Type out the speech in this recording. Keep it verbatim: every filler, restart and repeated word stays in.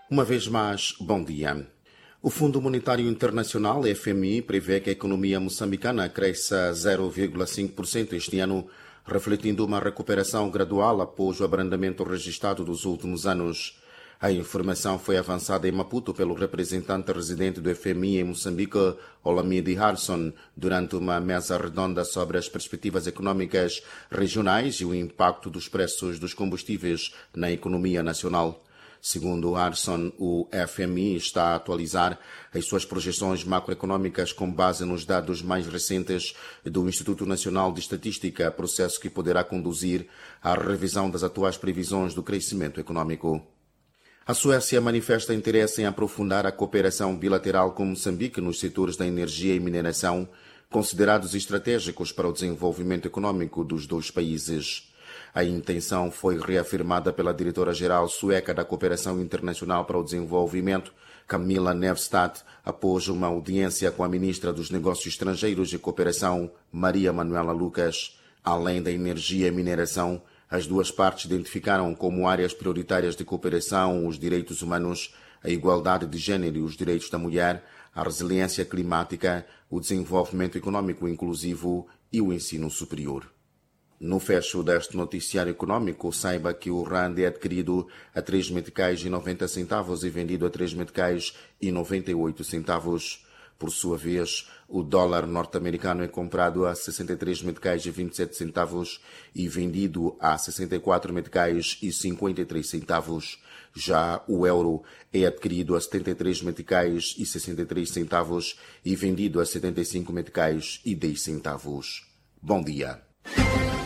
Uma vez mais, bom dia. O Fundo Monetário Internacional, F M I, prevê que a economia moçambicana cresça zero vírgula cinco por cento este ano, refletindo uma recuperação gradual após o abrandamento registrado dos últimos anos. A informação foi avançada em Maputo pelo representante residente do F M I em Moçambique, Olamide Harrison, durante uma mesa redonda sobre as perspectivas econômicas regionais e o impacto dos preços dos combustíveis na economia nacional. Segundo Harrison, o F M I está a atualizar as suas projeções macroeconômicas com base nos dados mais recentes do Instituto Nacional de Estatística, processo que poderá conduzir à revisão das atuais previsões do crescimento econômico. A Suécia manifesta interesse em aprofundar a cooperação bilateral com Moçambique nos setores da energia e mineração, considerados estratégicos para o desenvolvimento econômico dos dois países. A intenção foi reafirmada pela diretora-geral sueca da Cooperação Internacional para o Desenvolvimento, Camilla Nevstad, após uma audiência com a ministra dos Negócios Estrangeiros e Cooperação, Maria Manuela Lucas. Além da energia e mineração, as duas partes identificaram como áreas prioritárias de cooperação os direitos humanos, a igualdade de gênero e os direitos da mulher, a resiliência climática, o desenvolvimento econômico inclusivo e o ensino superior. No fecho deste noticiário econômico, saiba que o rand é adquirido a três meticais e noventa centavos e vendido a três meticais e noventa e oito centavos. Por sua vez, o dólar norte-americano é comprado a sessenta e três meticais e vinte e sete centavos e vendido a sessenta e quatro meticais e cinquenta e três centavos. Já o euro é adquirido a setenta e três meticais e sessenta e três centavos e vendido a setenta e cinco meticais e dez centavos. Bom dia.